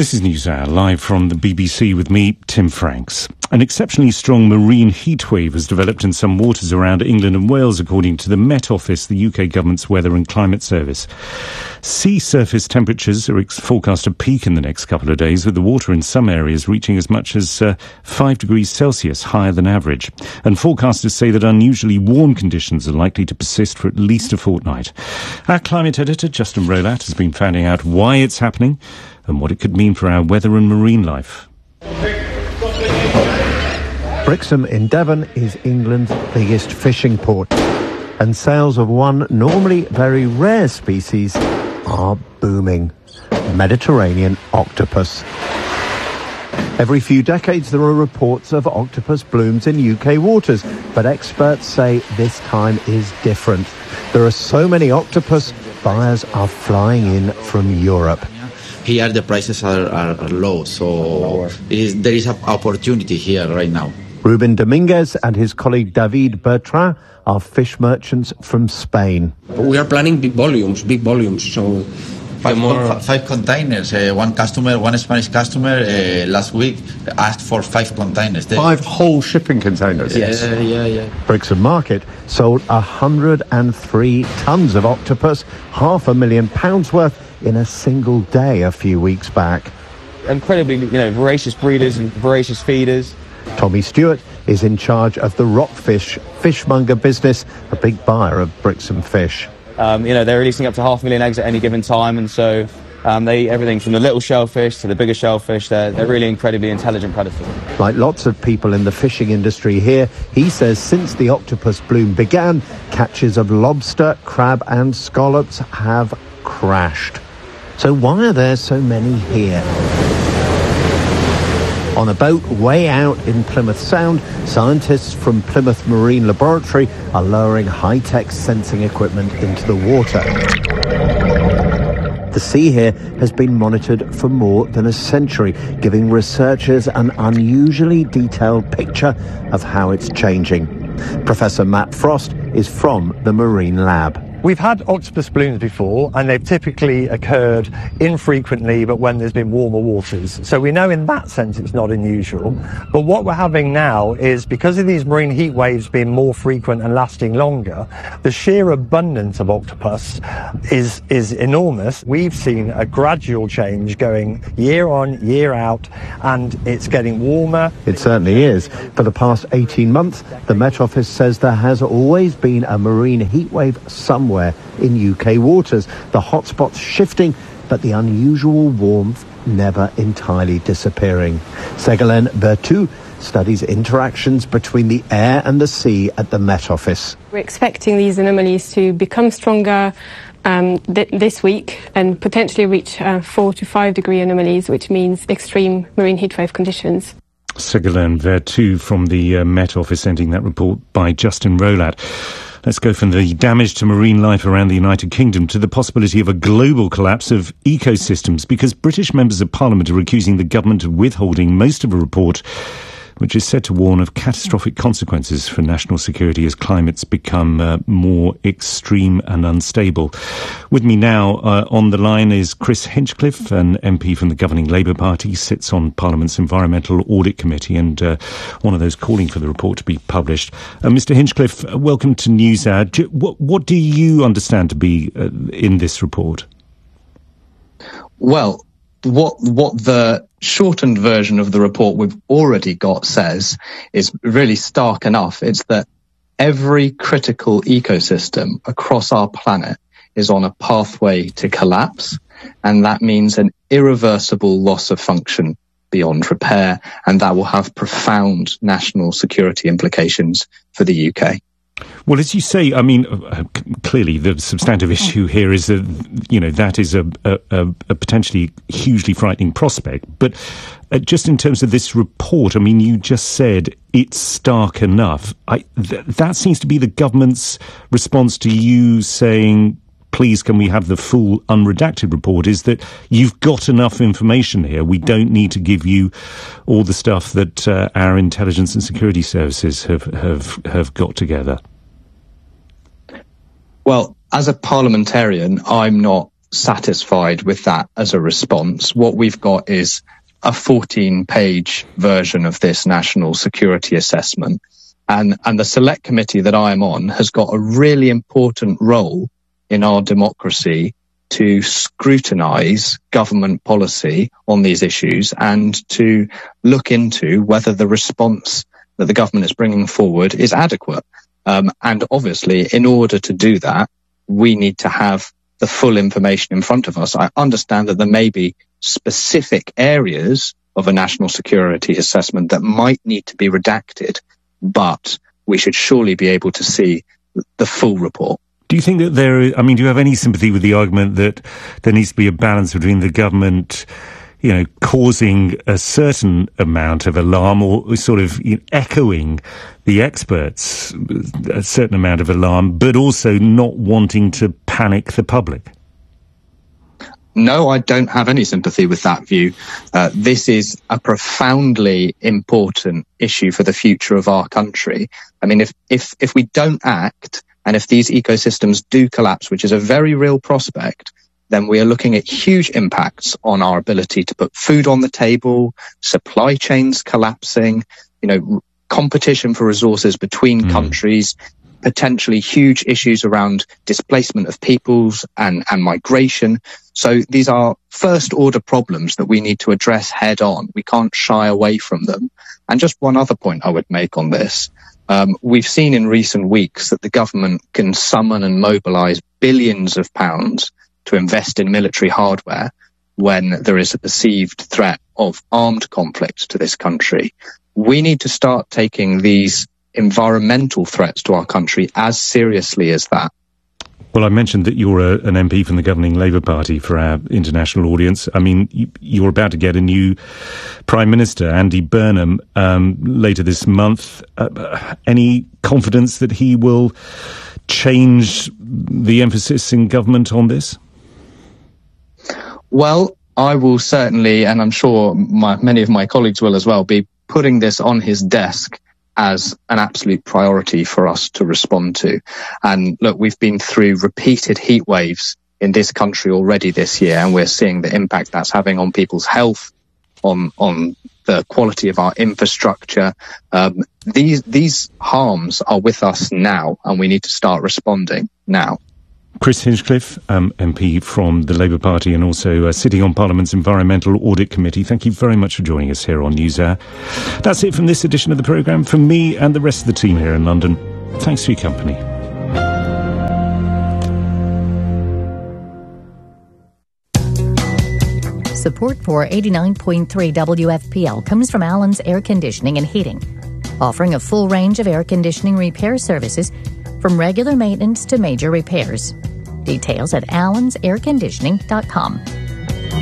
This is NewsHour, live from the BBC with me, Tim Franks. An exceptionally strong marine heatwave has developed in some waters around England and Wales, according to the Met Office, the UK government's weather and climate service. Sea surface temperatures are forecast to peak in the next couple of days, with the water in some areas reaching as much as 5 degrees Celsius higher than average. And forecasters say that unusually warm conditions are likely to persist for at least a fortnight. Our climate editor, Justin Rolat, has been finding out why it's happening and what it could mean for our weather and marine life. Brixham in Devon is England's biggest fishing port, and sales of one normally very rare species are booming: Mediterranean octopus. Every few decades there are reports of octopus blooms in UK waters, but experts say this time is different. There are so many octopus, buyers are flying in from Europe. Here the prices are low, so there is an opportunity here right now. Ruben Dominguez and his colleague David Bertrand are fish merchants from Spain. We are planning big volumes, so... Five containers. One Spanish customer last week asked for 5 containers. 5 whole shipping containers? Yes. Yeah. Brixham Market sold 103 tons of octopus, £500,000 worth, in a single day a few weeks back. Incredibly, voracious breeders and voracious feeders. Tommy Stewart is in charge of the Rockfish fishmonger business, a big buyer of Brixham fish. They're releasing up to 500,000 eggs at any given time, and so they eat everything from the little shellfish to the bigger shellfish. They're really incredibly intelligent predators. Like lots of people in the fishing industry here, he says since the octopus bloom began, catches of lobster, crab and scallops have crashed. So why are there so many here? On a boat way out in Plymouth Sound, scientists from Plymouth Marine Laboratory are lowering high-tech sensing equipment into the water. The sea here has been monitored for more than a century, giving researchers an unusually detailed picture of how it's changing. Professor Matt Frost is from the Marine Lab. We've had octopus blooms before, and they've typically occurred infrequently, but when there's been warmer waters. So we know in that sense it's not unusual. But what we're having now is, because of these marine heat waves being more frequent and lasting longer, the sheer abundance of octopus is enormous. We've seen a gradual change going year on, year out, and it's getting warmer. It certainly is. For the past 18 months, the Met Office says there has always been a marine heat wave somewhere in UK waters. The hotspots shifting, but the unusual warmth never entirely disappearing. Ségolène Berthoud studies interactions between the air and the sea at the Met Office. We're expecting these anomalies to become stronger this week and potentially reach 4 to 5 degree anomalies, which means extreme marine heatwave conditions. Ségolène Berthoud from the Met Office, ending that report by Justin Rolat. Let's go from the damage to marine life around the United Kingdom to the possibility of a global collapse of ecosystems, because British members of Parliament are accusing the government of withholding most of a report which is said to warn of catastrophic consequences for national security as climates become more extreme and unstable. With me now on the line is Chris Hinchcliffe, an MP from the governing Labour Party, sits on Parliament's Environmental Audit Committee and one of those calling for the report to be published. Mr Hinchcliffe, welcome to NewsHour. What do you understand to be in this report? Well, what the shortened version of the report we've already got says is really stark enough. It's that every critical ecosystem across our planet is on a pathway to collapse, and that means an irreversible loss of function beyond repair, and that will have profound national security implications for the UK. Well, as you say, I mean, clearly the substantive issue here is that, that is a potentially hugely frightening prospect. But just in terms of this report, I mean, you just said it's stark enough. That seems to be the government's response to you saying, please, can we have the full unredacted report, is that you've got enough information here. We don't need to give you all the stuff that our intelligence and security services have got together. Well, as a parliamentarian, I'm not satisfied with that as a response. What we've got is a 14-page version of this national security assessment. And the select committee that I'm on has got a really important role in our democracy to scrutinise government policy on these issues and to look into whether the response that the government is bringing forward is adequate. And obviously, in order to do that, we need to have the full information in front of us. I understand that there may be specific areas of a national security assessment that might need to be redacted, but we should surely be able to see the full report. Do you think that do you have any sympathy with the argument that there needs to be a balance between the government, causing a certain amount of alarm or sort of echoing the experts, a certain amount of alarm, but also not wanting to panic the public? No, I don't have any sympathy with that view. This is a profoundly important issue for the future of our country. I mean, if we don't act, and if these ecosystems do collapse, which is a very real prospect, then we are looking at huge impacts on our ability to put food on the table, supply chains collapsing, competition for resources between countries, potentially huge issues around displacement of peoples and migration. So these are first order problems that we need to address head on. We can't shy away from them. And just one other point I would make on this. We've seen in recent weeks that the government can summon and mobilise billions of pounds to invest in military hardware when there is a perceived threat of armed conflict to this country. We need to start taking these environmental threats to our country as seriously as that. Well, I mentioned that you're an MP from the governing Labour Party for our international audience. I mean, you're about to get a new Prime Minister, Andy Burnham, later this month. Any confidence that he will change the emphasis in government on this? Well, I will certainly, and I'm sure many of my colleagues will as well, be putting this on his desk as an absolute priority for us to respond to. And look, we've been through repeated heat waves in this country already this year, and we're seeing the impact that's having on people's health, on the quality of our infrastructure. These harms are with us now, and we need to start responding now. Chris Hinchcliffe, MP from the Labour Party and also sitting on Parliament's Environmental Audit Committee. Thank you very much for joining us here on NewsHour. That's it from this edition of the programme. From me and the rest of the team here in London, thanks for your company. Support for 89.3 WFPL comes from Allen's Air Conditioning and Heating, offering a full range of air conditioning repair services from regular maintenance to major repairs. Details at allensairconditioning.com.